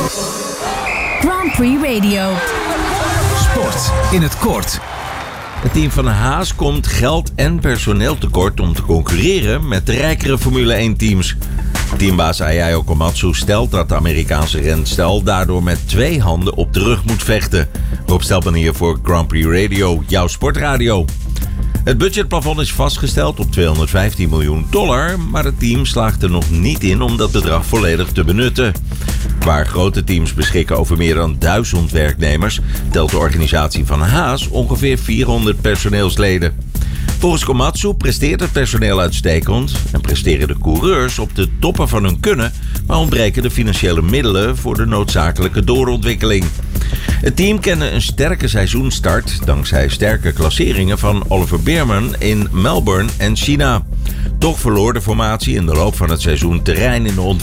Grand Prix Radio. Sport in het kort. Het team van Haas komt geld en personeel tekort om te concurreren met de rijkere Formule 1-teams. Teambaas Ayao Komatsu stelt dat de Amerikaanse renstal daardoor met 2 handen op de rug moet vechten. Rob Stelpen hier voor Grand Prix Radio, jouw sportradio. Het budgetplafond is vastgesteld op $215 miljoen, maar het team slaagt er nog niet in om dat bedrag volledig te benutten. Waar grote teams beschikken over meer dan 1000 werknemers, telt de organisatie van Haas ongeveer 400 personeelsleden. Volgens Komatsu presteert het personeel uitstekend en presteren de coureurs op de toppen van hun kunnen, maar ontbreken de financiële middelen voor de noodzakelijke doorontwikkeling. Het team kende een sterke seizoenstart dankzij sterke klasseringen van Oliver Bearman in Melbourne en China. Toch verloor de formatie in de loop van het seizoen terrein in de ontwikkeling.